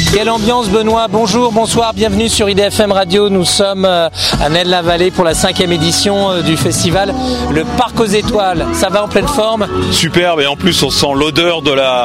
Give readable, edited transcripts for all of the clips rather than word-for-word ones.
Quelle ambiance, Benoît. Bonjour, bonsoir, bienvenue sur IDFM Radio. Nous sommes à Nesle-la-Vallée pour la 5e édition du festival Le Parc aux Étoiles. Ça va en pleine forme? Superbe, et en plus on sent l'odeur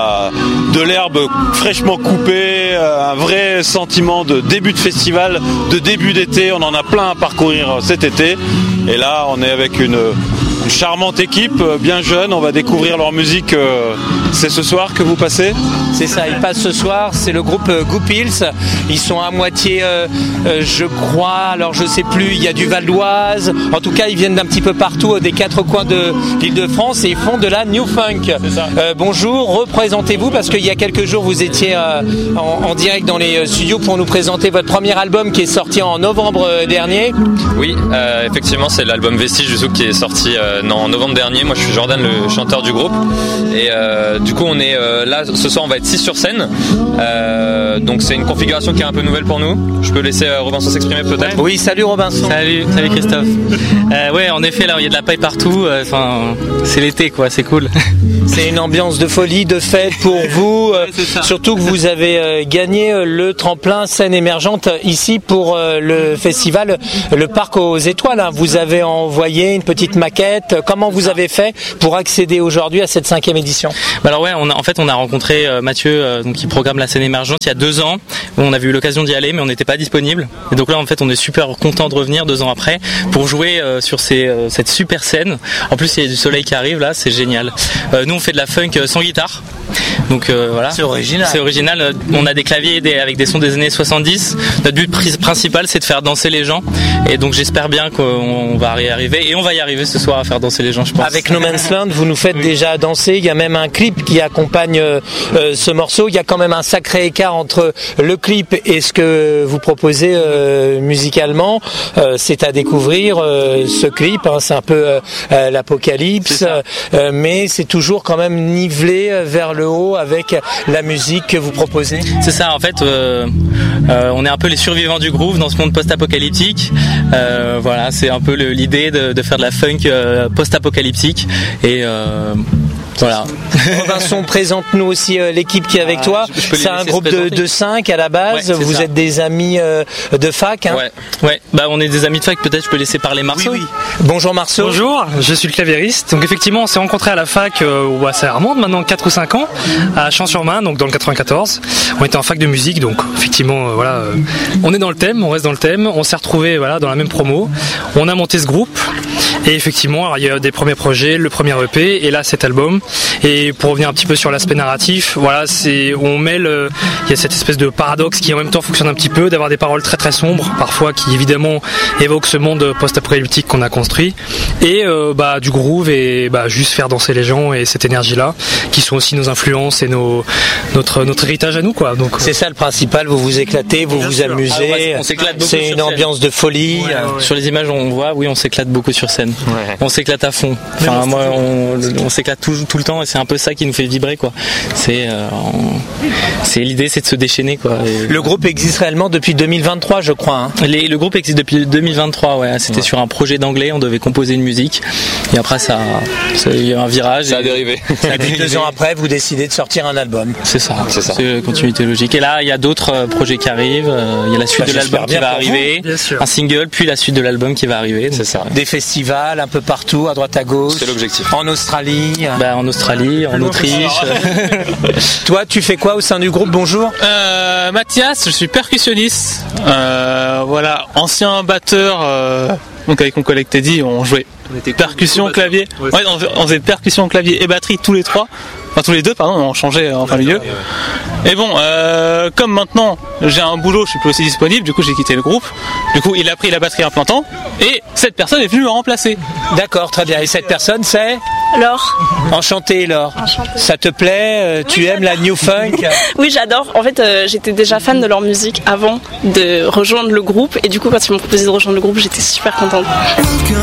de l'herbe fraîchement coupée, un vrai sentiment de début de festival, de début d'été. On en a plein à parcourir cet été. Et là, on est avec une charmante équipe, bien jeune. On va découvrir leur musique. C'est ce soir que vous passez? C'est ça, ils passent ce soir. C'est le groupe Goupils. Ils sont à moitié, je crois, alors je sais plus, il y a du Val d'Oise. En tout cas, ils viennent d'un petit peu partout, des 4 coins de l'Île-de-France, et ils font de la New Funk. Bonjour, représentez-vous, parce qu'il y a quelques jours, vous étiez en direct dans les studios pour nous présenter votre premier album qui est sorti en novembre dernier. Oui, effectivement, c'est l'album Vestige du Zouk qui est sorti en novembre dernier. Moi, je suis Jordan, le chanteur du groupe. Et du coup, on est là, ce soir, on va être 6 sur scène. Donc, c'est une configuration qui est un peu nouvelle pour nous. Je peux laisser Robinson s'exprimer peut-être. Oui, salut Robinson. Salut Christophe. Ouais, en effet, là, il y a de la paille partout. C'est l'été, quoi, c'est cool. C'est une ambiance de folie, de fête pour vous. Surtout que vous avez gagné le tremplin scène émergente ici pour le festival Le Parc aux Étoiles. Vous avez envoyé une petite maquette. Comment vous avez fait pour accéder aujourd'hui à cette 5e édition? Alors ouais, on a rencontré Mathieu, donc qui programme la scène émergente il y a 2 ans. On avait eu l'occasion d'y aller, mais on n'était pas disponible. Et donc là, en fait, on est super content de revenir 2 ans après pour jouer sur cette super scène. En plus, il y a du soleil qui arrive là, c'est génial. Nous, on fait de la funk sans guitare. Donc voilà. C'est original. On a des claviers avec des sons des années 70. Notre but principal, c'est de faire danser les gens. Et donc j'espère bien qu'on va y arriver. Et on va y arriver ce soir à faire danser les gens, je pense. Avec No Man's Land, vous nous faites déjà danser. Il y a même un clip qui accompagne ce morceau. Il y a quand même un sacré écart entre le clip et ce que vous proposez musicalement. C'est à découvrir ce clip. C'est un peu l'apocalypse. Mais c'est toujours quand même nivelé vers le haut avec la musique que vous proposez. C'est ça, en fait, on est un peu les survivants du groove dans ce monde post-apocalyptique. Voilà, c'est un peu l'idée de faire de la funk post-apocalyptique. Et voilà. Robinson, présente-nous aussi l'équipe qui est avec toi. C'est un groupe de 5 à la base. Ouais, vous êtes des amis de fac. Ouais. Bah, on est des amis de fac. Peut-être je peux laisser parler Marceau. Oui. Bonjour Marceau. Bonjour, je suis le claviériste. Donc effectivement, on s'est rencontrés à la fac, ça remonte maintenant 4 ou 5 ans, à Champs-sur-Marne, donc dans le 94. On était en fac de musique, donc effectivement, on est dans le thème, on reste dans le thème. On s'est retrouvés dans la même promo. On a monté ce groupe. Et effectivement, alors, il y a des premiers projets, le premier EP et là cet album. Et pour revenir un petit peu sur l'aspect narratif, on mêle, il y a cette espèce de paradoxe qui en même temps fonctionne un petit peu, d'avoir des paroles très très sombres, parfois qui évidemment évoquent ce monde post-apocalyptique qu'on a construit, et du groove et juste faire danser les gens et cette énergie-là, qui sont aussi nos influences et notre héritage à nous, quoi. Donc c'est ça le principal, vous vous éclatez, vous vous amusez, on s'éclate beaucoup. C'est une ambiance de folie. Ouais. Sur les images on voit, oui, on s'éclate beaucoup sur scène. Ouais. On s'éclate à fond. Enfin, moi, on s'éclate tout le temps et c'est un peu ça qui nous fait vibrer, quoi. C'est l'idée, c'est de se déchaîner, quoi. Et le groupe existe réellement depuis 2023, je crois. Le groupe existe depuis 2023, ouais. C'était sur un projet d'anglais, on devait composer une musique et après il y a eu un virage. Ça a dérivé. Et puis 2 ans après, vous décidez de sortir un album. C'est ça. C'est la continuité logique. Et là, il y a d'autres projets qui arrivent. Il y a la suite de l'album qui va arriver, un single, puis la suite de l'album qui va arriver. C'est ça. Des festivals un peu partout, à droite à gauche. C'est l'objectif. En Australie. En Australie, en Autriche. Toi, tu fais quoi au sein du groupe? Bonjour. Mathias, je suis percussionniste. Ancien batteur. Donc avec mon collègue Teddy, on jouait percussion, clavier. Ouais, on faisait percussion, clavier et batterie tous les 3. Enfin tous les 2, pardon, on changeait en plein milieu. Et bon, comme maintenant j'ai un boulot, je suis plus aussi disponible, du coup j'ai quitté le groupe. Du coup il a pris la batterie en plein temps et cette personne est venue me remplacer. D'accord, très bien. Et cette personne c'est Laure. Enchantée Laure. Enchantée. Ça te plaît? Tu aimes la New Funk? Oui, j'adore. En fait, j'étais déjà fan de leur musique avant de rejoindre le groupe et du coup quand ils m'ont proposé de rejoindre le groupe, j'étais super contente.